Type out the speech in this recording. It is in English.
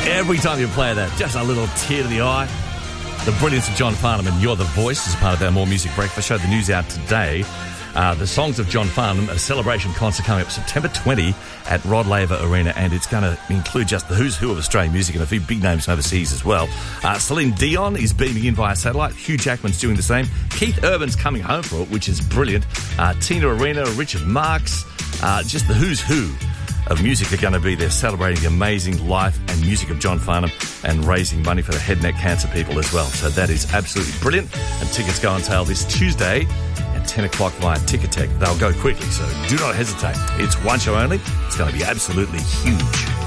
Every time you play that, just a little tear to the eye. The brilliance of John Farnham and You're the Voice is part of our More Music Breakfast show. The news out today. The Songs of John Farnham, a celebration concert coming up September 20 at Rod Laver Arena, and it's going to include just the who's who of Australian music and a few big names overseas as well. Celine Dion is beaming in via satellite. Hugh Jackman's doing the same. Keith Urban's coming home for it, which is brilliant. Tina Arena, Richard Marx, just the who's who of music are going to be there celebrating the amazing life and music of John Farnham and raising money for the head and neck cancer people as well. So that is absolutely brilliant. And tickets go on sale this Tuesday at 10 o'clock via Ticketek. They'll go quickly, so do not hesitate. It's one show only. It's going to be absolutely huge.